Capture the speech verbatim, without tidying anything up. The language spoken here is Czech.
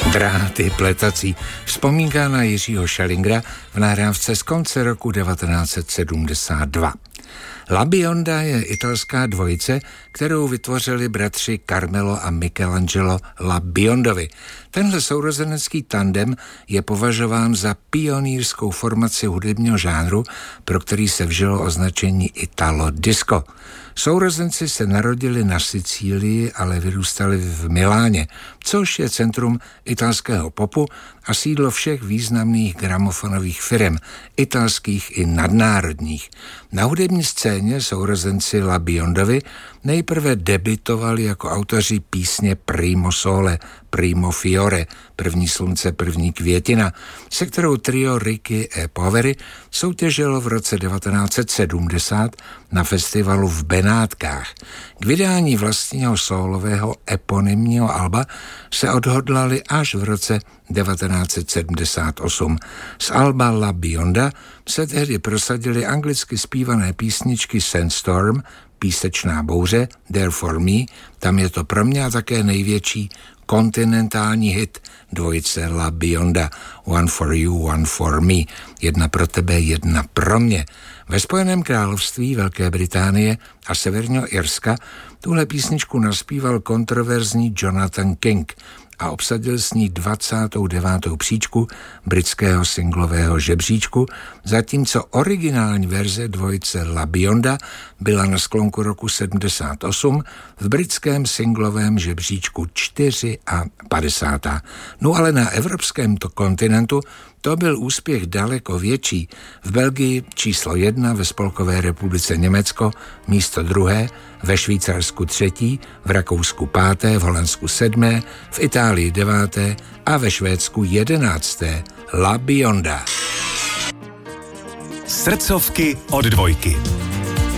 Dráty pletací. Vzpomínka na Jiřího Schellingra v nahrávce z konce roku devatenáct set sedmdesát dva. La Bionda je italská dvojice, kterou vytvořili bratři Carmelo a Michelangelo La Biondovi. Tenhle sourozenecký tandem je považován za pionýrskou formaci hudebního žánru, pro který se vžilo označení Italo Disco. Sourozenci se narodili na Sicílii, ale vyrůstali v Miláně, což je centrum italského popu a sídlo všech významných gramofonových firem, italských i nadnárodních. Na hudební scéně sourozenci La Biondovi nejprve debutovali jako autoři písně Primo Sole, Primo Fiore, První slunce, první květina, se kterou trio Ricky e Poveri soutěžilo v roce devatenáct set sedmdesát na festivalu v Benátkách. K vydání vlastního sólového eponymního alba se odhodlali až v roce devatenáct set sedmdesát osm. Z alba La Bionda se tehdy prosadily anglicky zpívané písničky Sandstorm, Písečná bouře, There for Me, tam je to pro mě a také největší kontinentální hit dvojice La Bionda, One for You, One for Me, jedna pro tebe, jedna pro mě. Ve Spojeném království Velké Británie a Severního Irska tuhle písničku naspíval kontroverzní Jonathan King a obsadil s ní dvacátou devátou příčku britského singlového žebříčku, zatímco originální verze dvojice La Bionda byla na sklonku roku sedmdesát osm v britském singlovém žebříčku padesátá čtvrtá. No ale na evropském to kontinentu to byl úspěch daleko větší. V Belgii číslo jedna, ve Spolkové republice Německo místo druhé, ve Švýcarsku třetí, v Rakousku páté, v Holandsku sedmé, v Itálii deváté a ve Švédsku jedenácté. La Bionda. Srdcovky od dvojky.